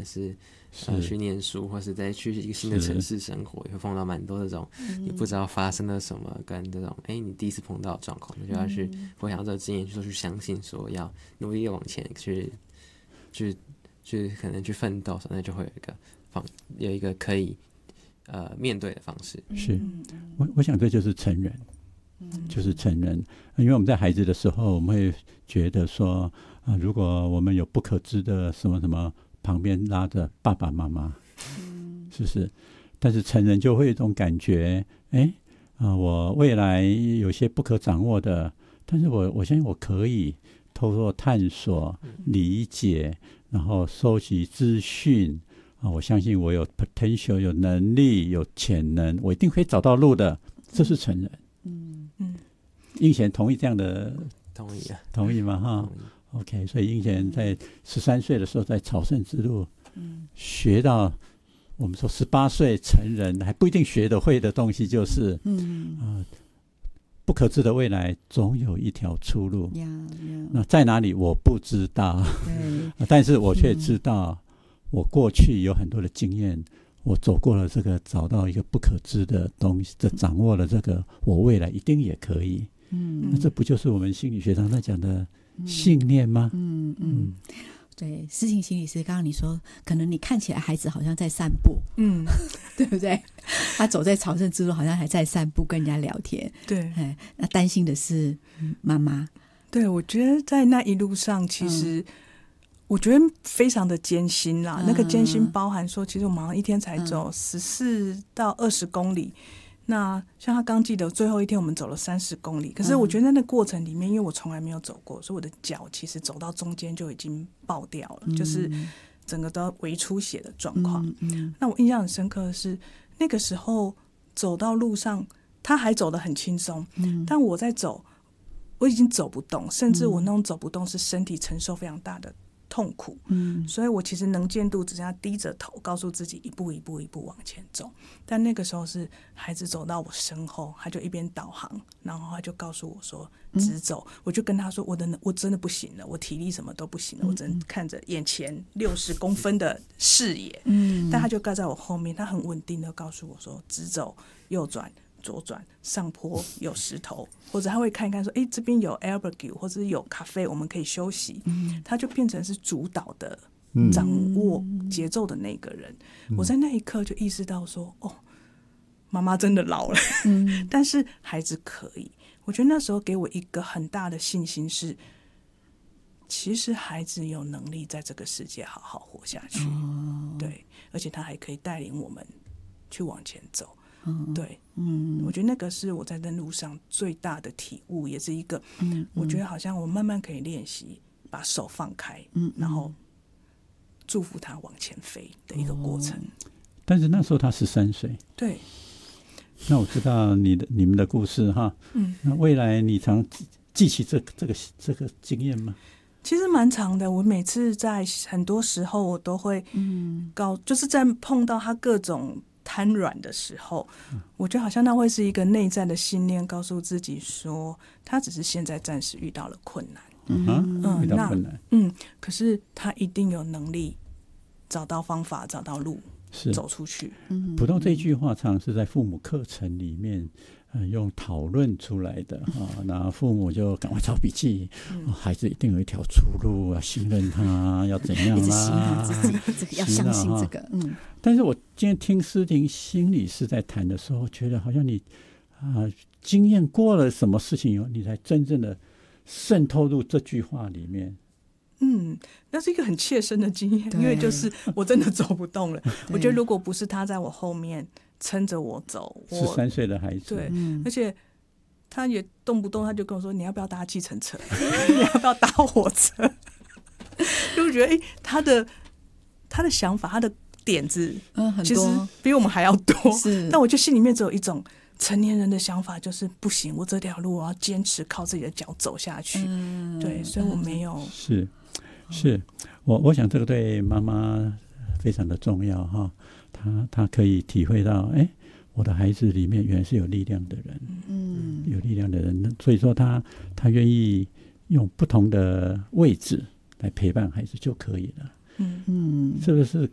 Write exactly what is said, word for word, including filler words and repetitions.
管是呃去念书，或是再去一个新的城市生活，也会碰到蛮多这种你不知道发生了什么，跟这种哎、欸、你第一次碰到的状况，你就要去分享这个经验，就去相信说要努力往前去去去可能去奋斗，那就会有一个方有一个可以呃面对的方式。 是我我想这就是成人。就是成人，因为我们在孩子的时候，我们会觉得说，啊，如果我们有不可知的什么什么，旁边拉着爸爸妈妈，是不是？但是成人就会有一种感觉，哎，啊，我未来有些不可掌握的，但是我我相信我可以透过探索、理解，然后收集资讯，啊，我相信我有 potential， 有能力，有潜能，我一定可以找到路的，这是成人。嗯嗯，英贤同意这样的？ 同意啊， 同意吗？哈 ，OK， 所以英贤在十三岁的时候在朝圣之路，嗯，学到我们说十八岁成人还不一定学得会的东西，就是嗯、呃、不可知的未来总有一条出路。Yeah, yeah. 那在哪里我不知道，但是我却知道我过去有很多的经验。我走过了这个，找到一个不可知的东西，这掌握了这个，我未来一定也可以。嗯，那这不就是我们心理学上在讲的信念吗？ 嗯 嗯, 嗯，对，思晴心理师，刚刚你说，可能你看起来孩子好像在散步，嗯，对不对？他走在朝圣之路，好像还在散步，跟人家聊天。 对， 那担心的是妈妈。 对，我觉得在那一路上，其实、嗯。我觉得非常的艰辛啦、嗯、那个艰辛包含说其实我们好像一天才走十四到二十公里、嗯、那像他刚记得最后一天我们走了三十公里，可是我觉得那个过程里面因为我从来没有走过，所以我的脚其实走到中间就已经爆掉了、嗯、就是整个都微出血的状况、嗯嗯、那我印象很深刻的是那个时候走到路上他还走得很轻松、嗯、但我在走我已经走不动，甚至我那种走不动是身体承受非常大的痛苦，嗯，所以我其实能见度只剩下低着头，告诉自己一步一步一步往前走。但那个时候是孩子走到我身后，他就一边导航，然后他就告诉我说直走、嗯、我就跟他说我的我真的不行了，我体力什么都不行了、嗯、我只能看着眼前六十公分的视野，嗯，但他就盖在我后面，他很稳定的告诉我说直走右转左转，上坡有石头，或者他会看一看说，哎，这边有 Albergue 或者有咖啡，我们可以休息。嗯、他就变成是主导的、掌握节奏的那个人。嗯、我在那一刻就意识到说，哦，妈妈真的老了，嗯、但是孩子可以。我觉得那时候给我一个很大的信心是，其实孩子有能力在这个世界好好活下去，哦、对，而且他还可以带领我们去往前走。对，嗯，我觉得那个是我在那路上最大的体悟，也是一个，嗯，我觉得好像我慢慢可以练习把手放开，嗯，然后祝福他往前飞的一个过程。哦、 但是那时候他十三岁， 对。 那我知道你的你们的故事哈，嗯，那未来你常记起这这个这个经验吗？ 其实蛮长的，我每次在很多时候我都会，嗯，搞就是在碰到他各种瘫软的时候，我觉得好像那会是一个内在的信念，告诉自己说，他只是现在暂时遇到了困难， 嗯嗯，遇到困难， 嗯，可是他一定有能力找到方法，找到路，走出去。 普通这句话常是在父母课程里面，呃、用讨论出来的啊，那父母就赶快抄笔记，嗯哦，孩子一定有一条出路啊，信任他，要怎样啦， 自己这个要相信这个，嗯。 但是我今天听思婷心理师在谈的时候，觉得好像你啊、呃、经验过了什么事情以后，你才真正的渗透入这句话里面。 嗯，那是一个很切身的经验，因为就是我真的走不动了。我觉得如果不是他在我后面撑着我走， 十三岁的孩子， 对，嗯、而且他也动不动他就跟我说：“你要不要搭计程车？你要不要搭火车？”就觉得哎、欸，他的他的想法，他的点子，嗯，其实比我们还要多。是，但我就心里面只有一种成年人的想法，就是不行，我这条路我要坚持靠自己的脚走下去。嗯、对，所以我没有是。是我我想这个对妈妈非常的重要哈，她她可以体会到，哎，我的孩子里面原来是有力量的人，嗯，有力量的人，所以说她她愿意用不同的位置来陪伴孩子就可以了，嗯嗯，是不是